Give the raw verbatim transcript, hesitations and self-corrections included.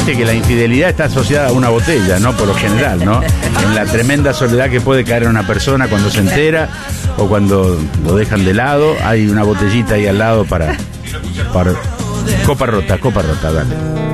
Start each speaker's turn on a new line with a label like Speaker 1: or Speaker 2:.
Speaker 1: viste que la infidelidad está asociada a una botella, ¿no? Por lo general, ¿no? En la tremenda soledad que puede caer en una persona cuando se entera o cuando lo dejan de lado, hay una botellita ahí al lado para, para... Copa rota, copa rota, dale.